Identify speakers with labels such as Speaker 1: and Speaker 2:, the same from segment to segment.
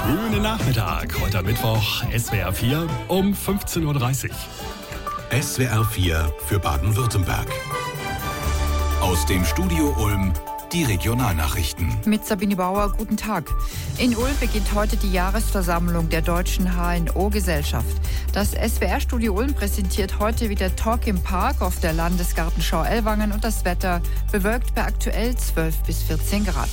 Speaker 1: Schönen Nachmittag. Heute am Mittwoch, SWR 4 um 15.30 Uhr.
Speaker 2: SWR 4 für Baden-Württemberg. Aus dem Studio Ulm die Regionalnachrichten.
Speaker 3: Mit Sabine Bauer, guten Tag. In Ulm beginnt heute die Jahresversammlung der Deutschen HNO-Gesellschaft. Das SWR-Studio Ulm präsentiert heute wieder Talk im Park auf der Landesgartenschau Ellwangen und das Wetter bewölkt bei aktuell 12 bis 14 Grad.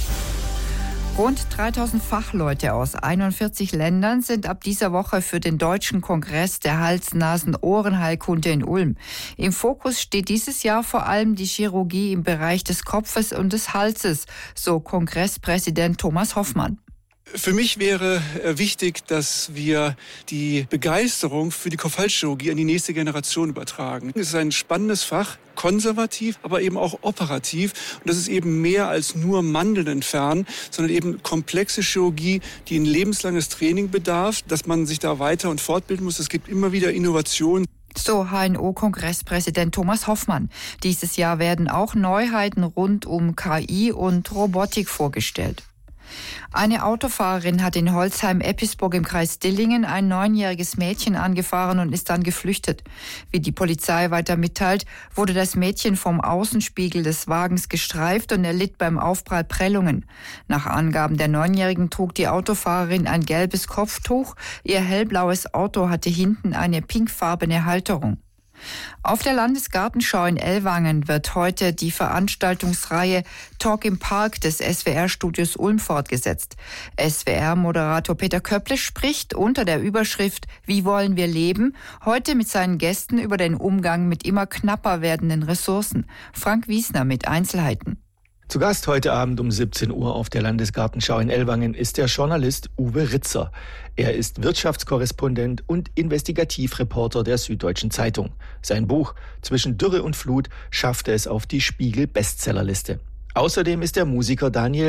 Speaker 3: Rund 3000 Fachleute aus 41 Ländern sind ab dieser Woche für den Deutschen Kongress der Hals-Nasen-Ohrenheilkunde in Ulm. Im Fokus steht dieses Jahr vor allem die Chirurgie im Bereich des Kopfes und des Halses, so Kongresspräsident Thomas Hoffmann.
Speaker 4: Für mich wäre wichtig, dass wir die Begeisterung für die Kopf-Hals-Chirurgie an die nächste Generation übertragen. Es ist ein spannendes Fach, konservativ, aber eben auch operativ. Und das ist eben mehr als nur Mandeln entfernen, sondern eben komplexe Chirurgie, die ein lebenslanges Training bedarf, dass man sich da weiter und fortbilden muss. Es gibt immer wieder Innovationen.
Speaker 3: So HNO-Kongresspräsident Thomas Hoffmann. Dieses Jahr werden auch Neuheiten rund um KI und Robotik vorgestellt. Eine Autofahrerin hat in Holzheim-Eppisburg im Kreis Dillingen ein 9-jähriges Mädchen angefahren und ist dann geflüchtet. Wie die Polizei weiter mitteilt, wurde das Mädchen vom Außenspiegel des Wagens gestreift und erlitt beim Aufprall Prellungen. Nach Angaben der 9-Jährigen trug die Autofahrerin ein gelbes Kopftuch. Ihr hellblaues Auto hatte hinten eine pinkfarbene Halterung. Auf der Landesgartenschau in Ellwangen wird heute die Veranstaltungsreihe Talk im Park des SWR-Studios Ulm fortgesetzt. SWR-Moderator Peter Köpple spricht unter der Überschrift Wie wollen wir leben? Heute mit seinen Gästen über den Umgang mit immer knapper werdenden Ressourcen. Frank Wiesner mit Einzelheiten.
Speaker 5: Zu Gast heute Abend um 17 Uhr auf der Landesgartenschau in Ellwangen ist der Journalist Uwe Ritzer. Er ist Wirtschaftskorrespondent und Investigativreporter der Süddeutschen Zeitung. Sein Buch Zwischen Dürre und Flut schaffte es auf die Spiegel-Bestsellerliste. Außerdem ist der Musiker Daniel